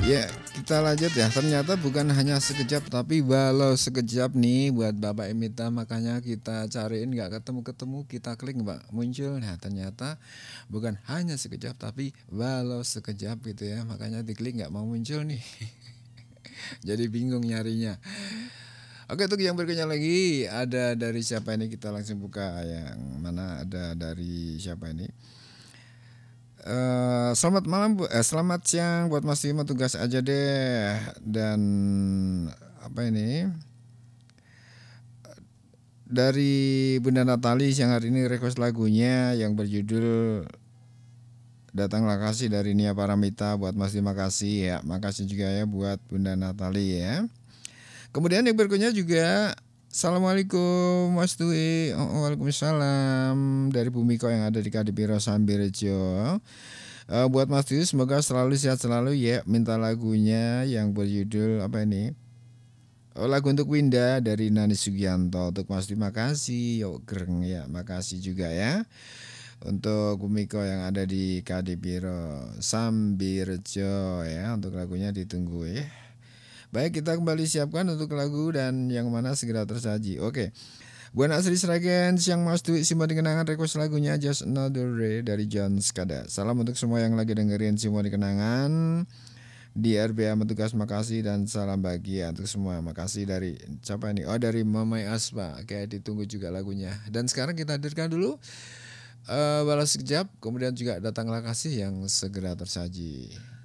Ya, kita lanjut ya. Ternyata bukan hanya sekejap, tapi walau sekejap nih buat Bapak Emita. Makanya kita cariin nggak ketemu-ketemu, kita klik Mbak muncul. Nah, ternyata bukan hanya sekejap, tapi walau sekejap gitu ya. Makanya diklik nggak mau muncul nih. Jadi bingung nyarinya. Oke, untuk yang berikutnya lagi ada dari siapa ini, kita langsung buka yang mana, ada dari siapa ini. Selamat malam selamat siang buat Mas Timo, tugas aja deh. Dan apa ini, dari Bunda Natali yang hari ini request lagunya yang berjudul Datanglah Kasih dari Nia Paramita. Buat Mas Timo, makasih ya, makasih juga ya buat Bunda Natali ya. Kemudian yang berikutnya juga, Assalamualaikum Mas Dwi. Waalaikumsalam, dari Bumiko yang ada di Kadipiro Sambirejo. Buat Mas Dwi semoga selalu sehat selalu ya. Minta lagunya yang berjudul apa ini? Lagu untuk Winda dari Nani Sugianto. Untuk Mas Dwi makasih. Yuk gereng ya, makasih juga ya. Untuk Bumiko yang ada di Kadipiro Sambirejo ya. Untuk lagunya ditunggu ya. Baik, kita kembali siapkan untuk lagu dan yang mana segera tersaji. Oke. Buat Asri Sragen, siang Mas Dwi, Simoni Kenangan, request lagunya Just Another Day dari John Skada. Salam untuk semua yang lagi dengerin Simoni Kenangan di RBA Metugas, makasih, dan salam bahagia untuk semua. Makasih dari siapa ini? Oh, dari Mamai Aspa. Kayak ditunggu juga lagunya. Dan sekarang kita hadirkan dulu Balas Sekejap, kemudian juga Datanglah Kasih yang segera tersaji.